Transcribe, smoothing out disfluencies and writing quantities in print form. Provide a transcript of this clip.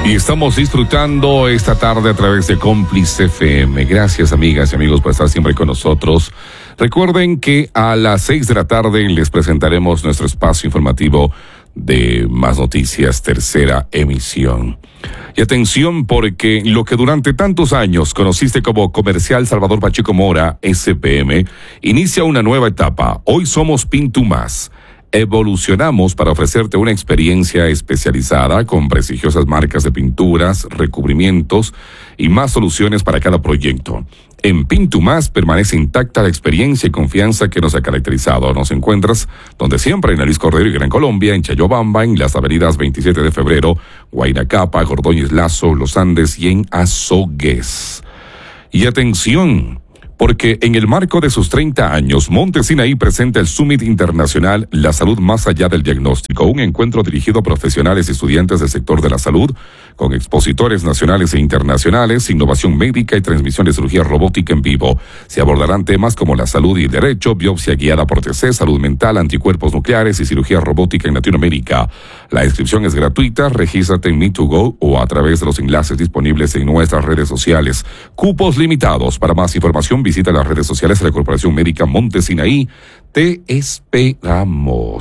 Y estamos disfrutando esta tarde a través de Cómplice FM. Gracias, amigas y amigos, por estar siempre con nosotros. Recuerden que a las 6 de la tarde les presentaremos nuestro espacio informativo de Más Noticias, tercera emisión. Y atención, porque lo que durante tantos años conociste como Comercial Salvador Pacheco Mora, SPM, inicia una nueva etapa. Hoy somos Pintumas. Evolucionamos para ofrecerte una experiencia especializada con prestigiosas marcas de pinturas, recubrimientos y más soluciones para cada proyecto. En Pintumas permanece intacta la experiencia y confianza que nos ha caracterizado. Nos encuentras donde siempre, en la Luis Cordero y Gran Colombia, en Chayobamba, en las avenidas 27 de febrero, Guaynacapa, Ordóñez Lazo, Los Andes y en Azogues. Y atención, porque en el marco de sus 30 años, Monte Sinaí presenta el Summit Internacional La Salud Más Allá del Diagnóstico, un encuentro dirigido a profesionales y estudiantes del sector de la salud, con expositores nacionales e internacionales, innovación médica y transmisión de cirugía robótica en vivo. Se abordarán temas como la salud y el derecho, biopsia guiada por TC, salud mental, anticuerpos nucleares y cirugía robótica en Latinoamérica. La inscripción es gratuita, regístrate en Me2Go o a través de los enlaces disponibles en nuestras redes sociales. Cupos limitados. Para más información, visita las redes sociales de la Corporación Médica Monte Sinaí. Te esperamos.